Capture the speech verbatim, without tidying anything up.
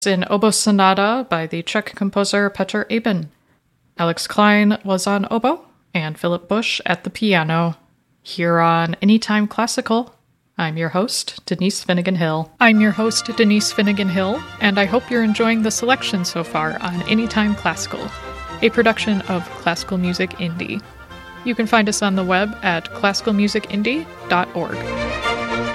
in Oboe Sonata by the Czech composer Petr Eben. Alex Klein was on oboe, and Philip Bush at the piano. Here on Anytime Classical, I'm your host, Denise Finnegan Hill. I'm your host, Denise Finnegan Hill, and I hope you're enjoying the selection so far on Anytime Classical, a production of Classical Music Indie. You can find us on the web at classical music indie dot org.